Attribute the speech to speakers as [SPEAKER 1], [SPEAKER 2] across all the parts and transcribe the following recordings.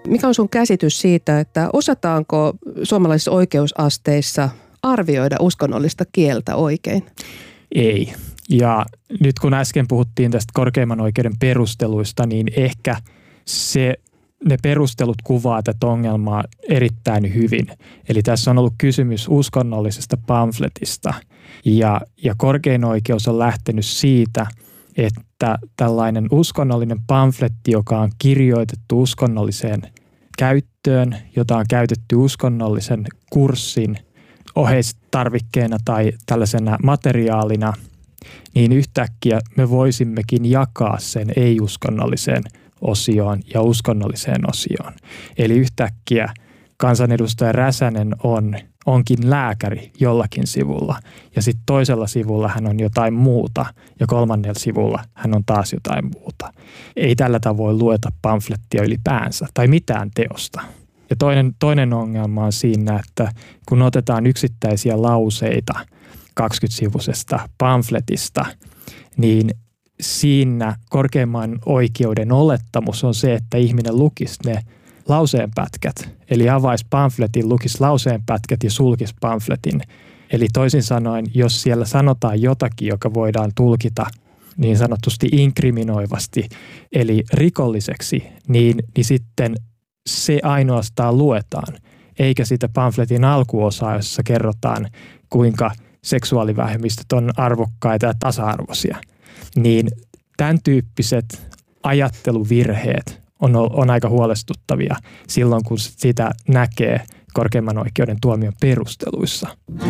[SPEAKER 1] Mikä on sun käsitys siitä, että osataanko suomalaisissa oikeusasteissa arvioida uskonnollista kieltä oikein?
[SPEAKER 2] Ei. Ja nyt kun äsken puhuttiin tästä korkeimman oikeuden perusteluista, niin ehkä ne perustelut kuvaa tätä ongelmaa erittäin hyvin. Eli tässä on ollut kysymys uskonnollisesta pamfletista ja korkein oikeus on lähtenyt siitä, että tällainen uskonnollinen pamfletti, joka on kirjoitettu uskonnolliseen käyttöön, jota on käytetty uskonnollisen kurssin oheistarvikkeena tai tällaisena materiaalina, niin yhtäkkiä me voisimmekin jakaa sen ei-uskonnolliseen osioon ja uskonnolliseen osioon. Eli yhtäkkiä kansanedustaja Räsänen onkin lääkäri jollakin sivulla ja sitten toisella sivulla hän on jotain muuta ja kolmannella sivulla hän on taas jotain muuta. Ei tällä tavoin lueta pamflettia ylipäänsä tai mitään teosta. Ja toinen ongelma on siinä, että kun otetaan yksittäisiä lauseita 20-sivuisesta pamfletista, niin siinä korkeimman oikeuden olettamus on se, että ihminen lukisi ne lauseenpätkät. Eli avaisi pamfletin, lukisi lauseenpätkät ja sulkisi pamfletin. Eli toisin sanoen, jos siellä sanotaan jotakin, joka voidaan tulkita niin sanotusti inkriminoivasti, eli rikolliseksi, niin sitten se ainoastaan luetaan, eikä sitä pamfletin alkuosaa, jossa kerrotaan, kuinka seksuaalivähemmistöt on arvokkaita ja tasa-arvoisia. Niin tämän tyyppiset ajatteluvirheet on aika huolestuttavia silloin, kun sitä näkee korkeimman oikeuden tuomion perusteluissa.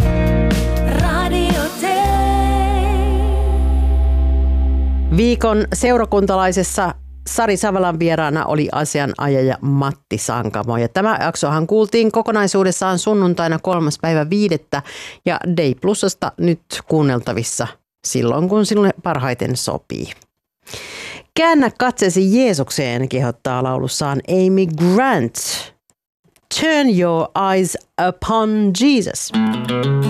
[SPEAKER 3] Viikon seurakuntalaisessa Sari Savalan vieraana oli asianajaja Matti Sankamo. Ja tämä jaksohan kuultiin kokonaisuudessaan sunnuntaina 3.5. ja Day Plusasta nyt kuunneltavissa silloin, kun sinulle parhaiten sopii. Käännä katseesi Jeesukseen, kehottaa laulussaan Amy Grant. Turn your eyes upon Jesus.